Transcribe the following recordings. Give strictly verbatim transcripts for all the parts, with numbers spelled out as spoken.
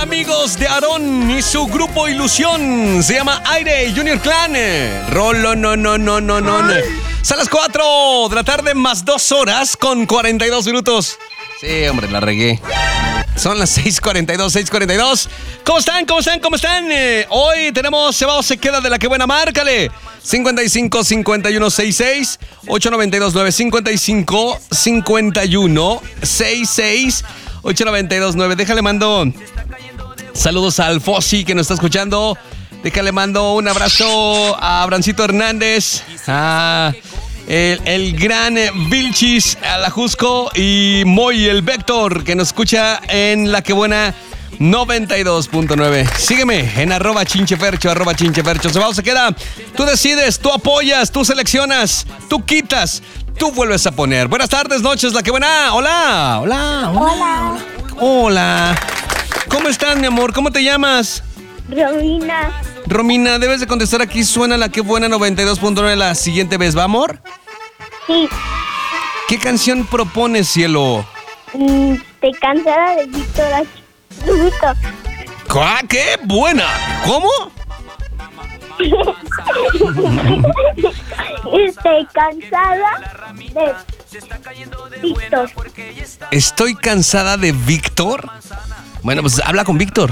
amigos de Aarón y su grupo Ilusión. Se llama Aire Junior Clan. Rolo, no, no, no, no, no. Son las cuatro de la tarde más dos horas con cuarenta y dos minutos. Sí, hombre, la regué. Son las seis cuarenta y dos, seis cuarenta y dos. ¿Cómo están? ¿Cómo están? ¿Cómo están? Eh, hoy tenemos Cebado se queda de la que buena, márcale. cincuenta y cinco, cincuenta y uno, sesenta y seis, ochocientos noventa y dos, nueve. cincuenta y cinco, cincuenta y uno, sesenta y seis, ochocientos noventa y dos, nueve. Déjale mando saludos al Fossi que nos está escuchando. Déjale mando un abrazo a Abrancito Hernández, a el, el gran Vilchis, a la Jusco y Moy, el Vector, que nos escucha en La Que Buena noventa y dos punto nueve. Sígueme en arroba chinchefercho, arroba chinchefercho. Cebado se queda. Tú decides, tú apoyas, tú seleccionas, tú quitas, tú vuelves a poner. Buenas tardes, noches, La Que Buena. Hola, hola, hola. Hola. Hola. ¿Cómo estás, mi amor? ¿Cómo te llamas? Romina. Romina, debes de contestar aquí. Suena La Que Buena noventa y dos punto nueve la siguiente vez, ¿va, amor? Sí. ¿Qué canción propones, cielo? Mm, Te cansada de Víctor Hugo. ¡Ah, qué buena! ¿Cómo? Estoy cansada de Víctor. Estoy cansada de Víctor. Bueno, pues habla con Víctor.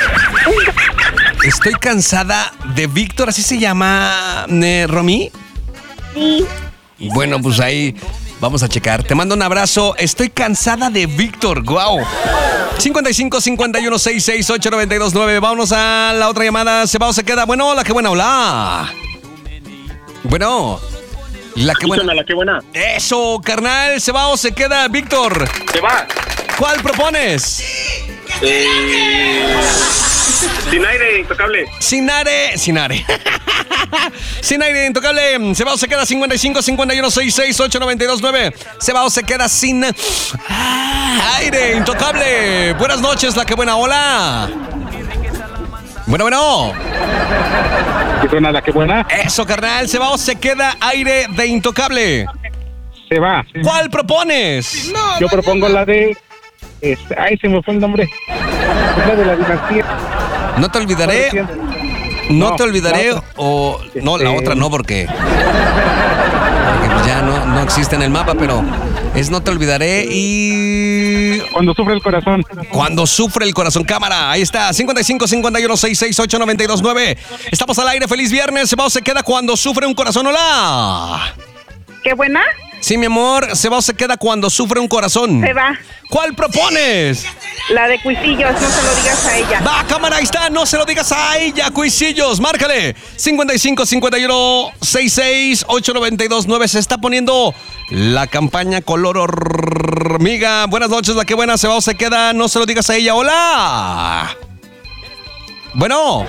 Estoy cansada de Víctor, ¿así se llama, eh, Romy? Sí. Bueno, pues ahí vamos a checar. Te mando un abrazo. Estoy cansada de Víctor. ¡Guau! cincuenta y cinco, cincuenta y uno, sesenta y seis, ochocientos noventa y dos, nueve. Vámonos a la otra llamada. Cebado se queda. Bueno, La Que Buena, hola. Bueno. La Que Buena. La Que Buena. Eso, carnal. Cebado se queda. Víctor. Se va. ¿Cuál propones? Eh, sin aire, intocable. Sin aire. Sin aire. Sin aire, intocable. Cebado se queda cincuenta y cinco, cincuenta y uno, sesenta y seis, ochocientos noventa y dos, nueve. Cebado se queda sin aire, intocable. Buenas noches, La Que Buena, hola. Bueno, bueno. ¿Qué suena La Que Buena? Eso, carnal. Cebado se queda aire de intocable. Se va. ¿Cuál propones? Yo propongo la de... Este, ay, se me fue el nombre. Es la de la dinastía. No te olvidaré. No, No, te olvidaré la otra. o... No, la Este- otra no, porque... Porque pues ya no, no existe en el mapa, pero es No Te Olvidaré y... Cuando sufre el corazón. Cuando sufre el corazón. Cámara, ahí está. cincuenta y cinco, cincuenta y uno, sesenta y seis, ochocientos noventa y dos, nueve. Estamos al aire. Feliz viernes. Cebado se queda cuando sufre un corazón. Hola. ¿Qué buena? Sí, mi amor. Cebado se queda cuando sufre un corazón. Se va. ¿Cuál propones? La de Cuisillos, no se lo digas a ella. Va, cámara, ahí está. No se lo digas a ella, Cuisillos. Márcale. cincuenta y cinco, cincuenta y uno, sesenta y seis, ochocientos noventa y dos, nueve. Se está poniendo la campaña color hormiga. Buenas noches, La Que Buena. Cebado se queda. No se lo digas a ella. Hola. Bueno.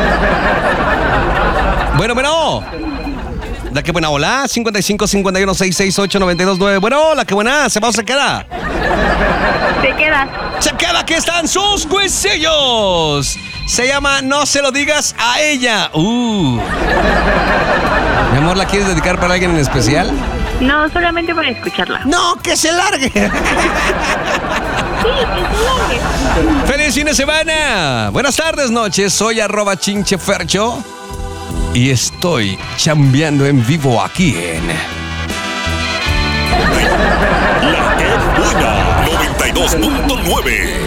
Bueno, bueno. La Que Buena, hola. cincuenta y cinco, cincuenta y uno, sesenta y seis, ochocientos noventa y dos, nueve. Bueno, La Que Buena. Cebado se queda. Se queda. Se queda, aquí están sus Cuisillos. Se llama No Se Lo Digas a Ella. Uh. Mi amor, ¿la quieres dedicar para alguien en especial? No, solamente para escucharla. No, que se largue. ¡Feliz fin de semana! Buenas tardes, noches. Soy arroba chinchefercho y estoy chambeando en vivo aquí en... La Que Buena noventa y dos punto nueve.